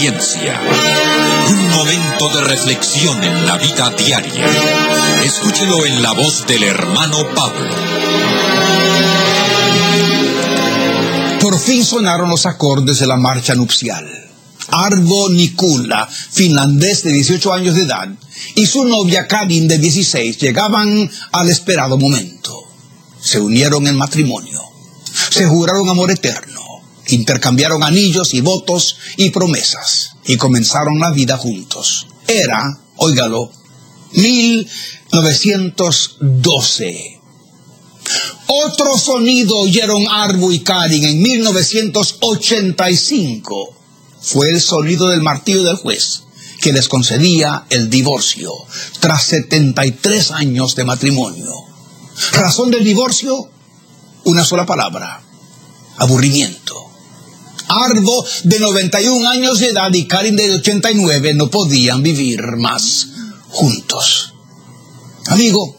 Ciencia. Un momento de reflexión en la vida diaria. Escúchelo en la voz del hermano Pablo. Por fin sonaron los acordes de la marcha nupcial. Arvo Nikula, finlandés de 18 años de edad, y su novia Karin de 16 llegaban al esperado momento. Se unieron en matrimonio. Se juraron amor eterno. Intercambiaron anillos y votos y promesas. Y comenzaron la vida juntos. Era, óigalo, 1912. Otro sonido oyeron Arvo y Karin en 1985. Fue el sonido del martillo del juez, que les concedía el divorcio, tras 73 años de matrimonio. ¿Razón del divorcio? Una sola palabra: aburrimiento. Arvo, de 91 años de edad, y Karin, de 89, no podían vivir más juntos. Amigo,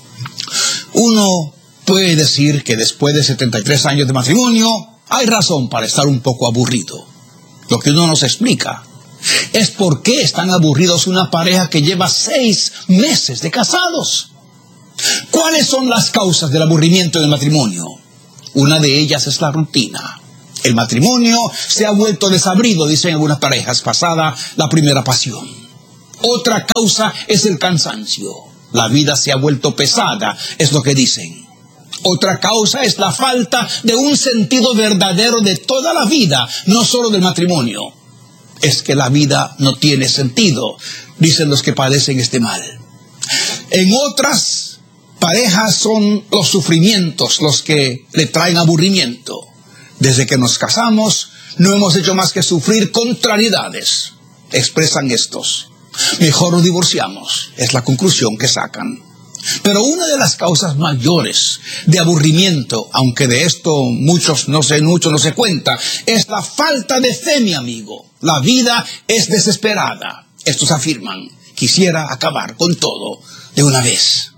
uno puede decir que después de 73 años de matrimonio, hay razón para estar un poco aburrido. Lo que uno nos explica es por qué están aburridos una pareja que lleva 6 meses de casados. ¿Cuáles son las causas del aburrimiento del matrimonio? Una de ellas es la rutina. El matrimonio se ha vuelto desabrido, dicen algunas parejas, pasada la primera pasión. Otra causa es el cansancio. La vida se ha vuelto pesada, es lo que dicen. Otra causa es la falta de un sentido verdadero de toda la vida, no solo del matrimonio. Es que la vida no tiene sentido, dicen los que padecen este mal. En otras parejas son los sufrimientos los que le traen aburrimiento. Desde que nos casamos, no hemos hecho más que sufrir contrariedades, expresan estos. Mejor nos divorciamos, es la conclusión que sacan. Pero una de las causas mayores de aburrimiento, aunque de esto muchos no se cuenta, es la falta de fe, mi amigo. La vida es desesperada. Estos afirman: quisiera acabar con todo de una vez.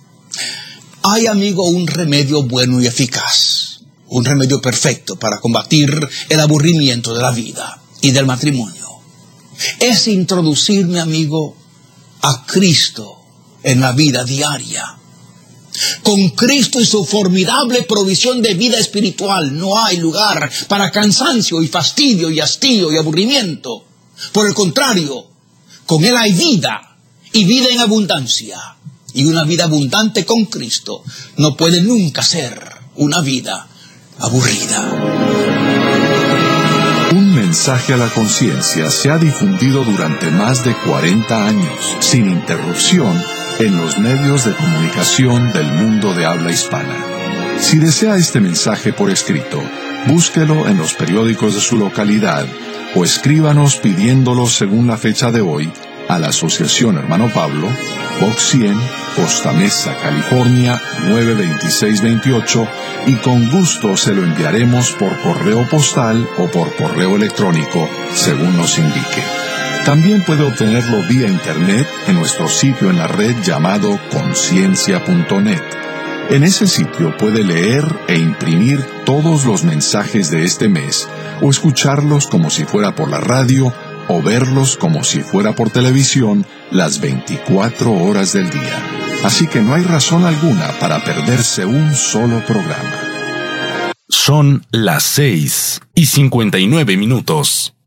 Hay, amigo, un remedio bueno y eficaz. Un remedio perfecto para combatir el aburrimiento de la vida y del matrimonio. Es introducir, mi amigo, a Cristo en la vida diaria. Con Cristo y su formidable provisión de vida espiritual no hay lugar para cansancio y fastidio y hastío y aburrimiento. Por el contrario, con Él hay vida, y vida en abundancia. Y una vida abundante con Cristo no puede nunca ser una vida aburrida. Un mensaje a la conciencia se ha difundido durante más de 40 años, sin interrupción, en los medios de comunicación del mundo de habla hispana. Si desea este mensaje por escrito, búsquelo en los periódicos de su localidad o escríbanos pidiéndolo según la fecha de hoy a la Asociación Hermano Pablo, Box 100, Costa Mesa, California, 92628, y con gusto se lo enviaremos por correo postal o por correo electrónico, según nos indique. También puede obtenerlo vía internet en nuestro sitio en la red llamado conciencia.net. En ese sitio puede leer e imprimir todos los mensajes de este mes, o escucharlos como si fuera por la radio, o verlos como si fuera por televisión las 24 horas del día. Así que no hay razón alguna para perderse un solo programa. Son las 6:59.